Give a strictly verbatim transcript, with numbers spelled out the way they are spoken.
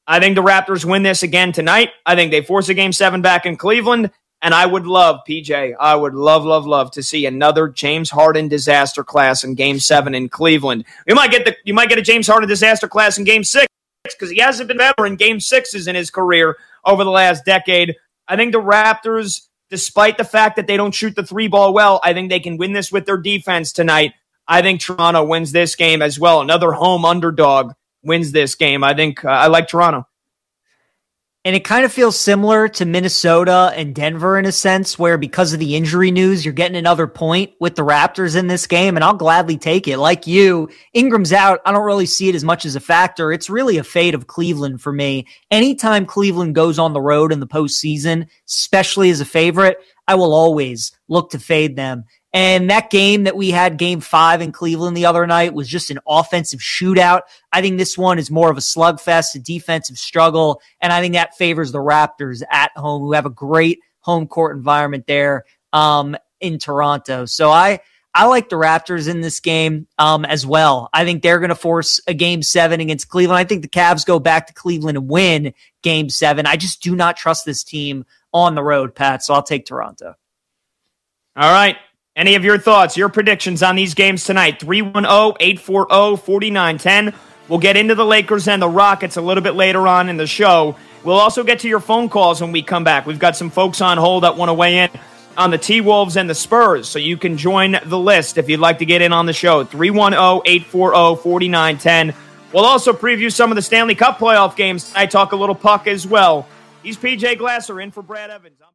I think the Raptors win this again tonight. I think they force a game seven back in Cleveland. And I would love, P J, I would love, love, love to see another James Harden disaster class in game seven in Cleveland. You might get the you might get a James Harden disaster class in game six because he hasn't been better in game sixes in his career over the last decade. I think the Raptors, despite the fact that they don't shoot the three ball well, I think they can win this with their defense tonight. I think Toronto wins this game as well. Another home underdog wins this game. I think uh, I like Toronto. And it kind of feels similar to Minnesota and Denver in a sense, where because of the injury news, you're getting another point with the Raptors in this game, and I'll gladly take it. Like you, Ingram's out. I don't really see it as much as a factor. It's really a fate of Cleveland for me. Anytime Cleveland goes on the road in the postseason, especially as a favorite, I will always look to fade them. And that game that we had, game five in Cleveland the other night, was just an offensive shootout. I think this one is more of a slugfest, a defensive struggle, and I think that favors the Raptors at home, who have a great home court environment there um, in Toronto. So I I like the Raptors in this game um, as well. I think they're going to force a game seven against Cleveland. I think the Cavs go back to Cleveland and win game seven. I just do not trust this team on the road, Pat, so I'll take Toronto. All right. Any of your thoughts, your predictions on these games tonight? three one zero, eight four zero, four nine one zero. We'll get into the Lakers and the Rockets a little bit later on in the show. We'll also get to your phone calls when we come back. We've got some folks on hold that want to weigh in on the T-Wolves and the Spurs, so you can join the list if you'd like to get in on the show. three one zero, eight four zero, four nine one zero. We'll also preview some of the Stanley Cup playoff games. I talk a little puck as well. He's P J Glasser in for Brad Evans. I'm